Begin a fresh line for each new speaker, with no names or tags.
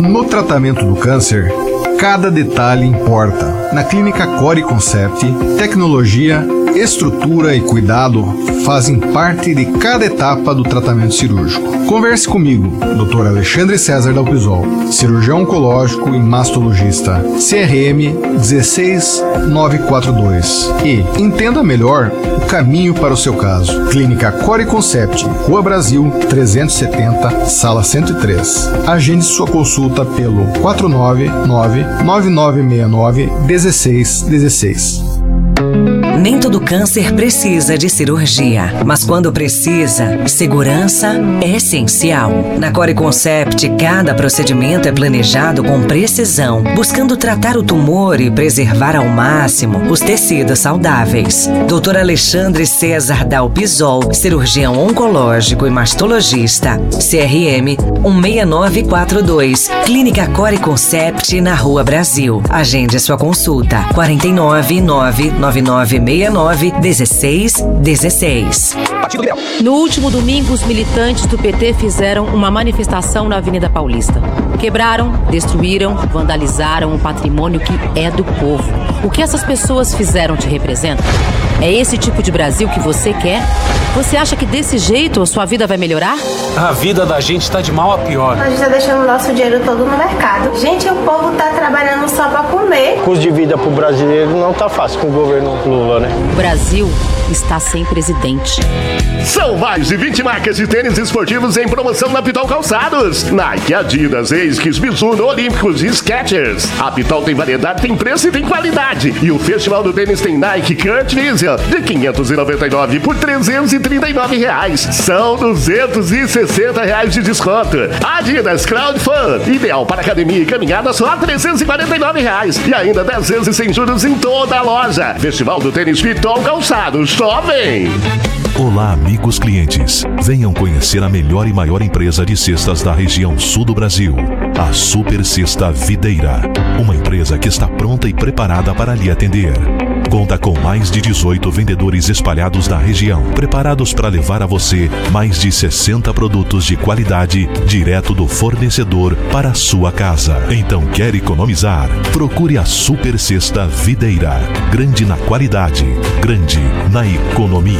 No tratamento do câncer, cada detalhe importa. Na Clínica Core Concept, tecnologia, estrutura e cuidado fazem parte de cada etapa do tratamento cirúrgico. Converse comigo, Dr. Alexandre César Dalpisol, cirurgião oncológico e mastologista, CRM 16942, e entenda melhor o caminho para o seu caso. Clínica Core Concept, Rua Brasil 370, Sala 103. Agende sua consulta pelo 499-9969-1616.
Nem todo câncer precisa de cirurgia, mas quando precisa, segurança é essencial. Na Core Concept, cada procedimento é planejado com precisão, buscando tratar o tumor e preservar ao máximo os tecidos saudáveis. Dr. Alexandre César Dalpisol, cirurgião oncológico e mastologista, CRM 16942, Clínica Core Concept, na Rua Brasil. Agende sua consulta, 49999691616.
No último domingo, os militantes do PT fizeram uma manifestação na Avenida Paulista. Quebraram, destruíram, vandalizaram o patrimônio que é do povo. O que essas pessoas fizeram te representa? É esse tipo de Brasil que você quer? Você acha que desse jeito a sua vida vai melhorar?
A vida da gente tá de mal a pior.
A gente tá deixando o nosso dinheiro todo no mercado. Gente, o povo tá trabalhando só pra comer.
O custo de vida pro brasileiro não tá fácil com o governo Lula, né?
O Brasil está sem presidente.
São mais de 20 marcas de tênis esportivos em promoção na Pitol Calçados. Nike, Adidas, ASICS, Mizuno, Olímpicos e Skechers. A Pitol tem variedade, tem preço e tem qualidade. E o Festival do Tênis tem Nike Kurt Vision de R$599 por R$339. São R$260 de desconto. Adidas Crowd Fun, ideal para academia e caminhada, só R$349. E ainda 10 vezes sem juros em toda a loja. Festival do Tênis Pitol Calçados, só vem!
Olá, amigos clientes. Venham conhecer a melhor e maior empresa de cestas da região sul do Brasil, a Super Cesta Videira. Uma empresa que está pronta e preparada para lhe atender. Conta com mais de 18 vendedores espalhados na região, preparados para levar a você mais de 60 produtos de qualidade direto do fornecedor para a sua casa. Então, quer economizar? Procure a Super Cesta Videira. Grande na qualidade, grande na economia.